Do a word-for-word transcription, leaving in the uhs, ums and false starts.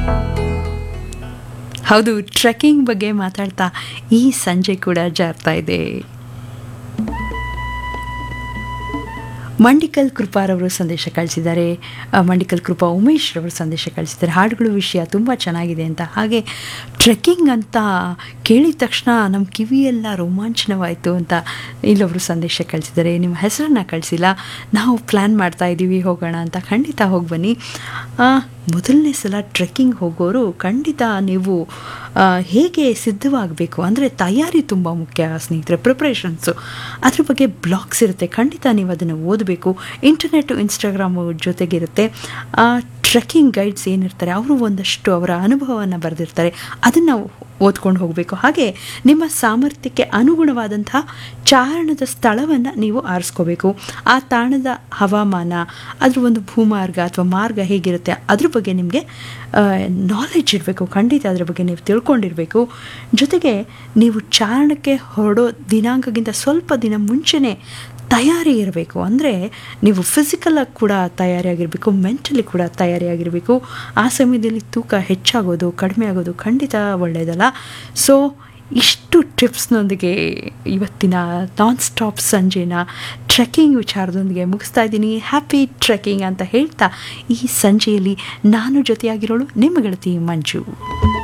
ಹೌದು, ಟ್ರೆಕ್ಕಿಂಗ್ ಬಗ್ಗೆ ಮಾತಾಡ್ತಾ ಈ ಸಂಜೆ ಕೂಡ ಜಾರ್ತಾ ಇದೆ. ಮಂಡಿಕಲ್ ಕೃಪಾರವರು ಸಂದೇಶ ಕಳಿಸಿದ್ದಾರೆ. ಮಂಡಿಕಲ್ ಕೃಪಾ ಉಮೇಶ್ ರವರು ಸಂದೇಶ ಕಳಿಸಿದ್ದಾರೆ. ಹಾಡುಗಳು ವಿಷಯ ತುಂಬ ಚೆನ್ನಾಗಿದೆ ಅಂತ. ಹಾಗೆ ಟ್ರೆಕ್ಕಿಂಗ್ ಅಂತ ಕೇಳಿದ ತಕ್ಷಣ ನಮ್ಮ ಕಿವಿಯೆಲ್ಲ ರೋಮಾಂಚನವಾಯಿತು ಅಂತ ಇಲ್ಲೊಬ್ಬರು ಸಂದೇಶ ಕಳಿಸಿದ್ದಾರೆ. ನಿಮ್ಮ ಹೆಸರನ್ನು ಕಳಿಸಿಲ್ಲ, ನಾವು ಪ್ಲ್ಯಾನ್ ಮಾಡ್ತಾ ಇದ್ದೀವಿ ಹೋಗೋಣ ಅಂತ. ಖಂಡಿತ ಹೋಗಿ ಬನ್ನಿ. ಮೊದಲನೇ ಸಲ ಟ್ರೆಕ್ಕಿಂಗ್ ಹೋಗೋರು ಖಂಡಿತ ನೀವು ಹೇಗೆ ಸಿದ್ಧವಾಗಬೇಕು ಅಂದರೆ ತಯಾರಿ ತುಂಬ ಮುಖ್ಯ ಸ್ನೇಹಿತರೆ. ಪ್ರಿಪ್ರೇಷನ್ಸು ಅದ್ರ ಬಗ್ಗೆ ಬ್ಲಾಗ್ಸ್ ಇರುತ್ತೆ, ಖಂಡಿತ ನೀವು ಅದನ್ನು ಓದಬೇಕು. Internet Instagram ಜೊತೆಗಿರುತ್ತೆ. ಟ್ರೆಕ್ಕಿಂಗ್ ಗೈಡ್ಸ್ ಏನಿರ್ತಾರೆ ಅವರು ಒಂದಷ್ಟು ಅವರ ಅನುಭವವನ್ನು ಬರೆದಿರ್ತಾರೆ, ಅದನ್ನು ಓದ್ಕೊಂಡು ಹೋಗಬೇಕು. ಹಾಗೆ ನಿಮ್ಮ ಸಾಮರ್ಥ್ಯಕ್ಕೆ ಅನುಗುಣವಾದಂತಹ ಚಾರಣದ ಸ್ಥಳವನ್ನು ನೀವು ಆರಿಸ್ಕೋಬೇಕು. ಆ ತಾಣದ ಹವಾಮಾನ, ಅದರ ಒಂದು ಭೂಮಾರ್ಗ ಅಥವಾ ಮಾರ್ಗ ಹೇಗಿರುತ್ತೆ ಅದ್ರ ಬಗ್ಗೆ ನಿಮಗೆ ನಾಲೆಡ್ಜ್ ಇರಬೇಕು. ಖಂಡಿತ ಅದರ ಬಗ್ಗೆ ನೀವು ತಿಳ್ಕೊಂಡಿರಬೇಕು. ಜೊತೆಗೆ ನೀವು ಚಾರಣಕ್ಕೆ ಹೊರಡೋ ದಿನಾಂಕಕ್ಕಿಂತ ಸ್ವಲ್ಪ ದಿನ ಮುಂಚೆನೇ ತಯಾರಿ ಇರಬೇಕು. ಅಂದರೆ ನೀವು ಫಿಸಿಕಲಾಗಿ ಕೂಡ ತಯಾರಿಯಾಗಿರಬೇಕು, ಮೆಂಟಲಿ ಕೂಡ ತಯಾರಿಯಾಗಿರಬೇಕು. ಆ ಸಮಯದಲ್ಲಿ ತೂಕ ಹೆಚ್ಚಾಗೋದು ಕಡಿಮೆ ಆಗೋದು ಖಂಡಿತ ಒಳ್ಳೆಯದಲ್ಲ. ಸೊ ಇಷ್ಟು ಟಿಪ್ಸ್ನೊಂದಿಗೆ ಇವತ್ತಿನ ನಾನ್ ಸ್ಟಾಪ್ ಸಂಜೆನ ಟ್ರೆಕ್ಕಿಂಗ್ ವಿಚಾರದೊಂದಿಗೆ ಮುಗಿಸ್ತಾ ಇದ್ದೀನಿ. ಹ್ಯಾಪಿ ಟ್ರೆಕ್ಕಿಂಗ್ ಅಂತ ಹೇಳ್ತಾ ಈ ಸಂಜೆಯಲ್ಲಿ ನಾನು ಜೊತೆಯಾಗಿರೋಳು ನಿಮ್ಮ ಗೆಳತಿ ಮಂಜು.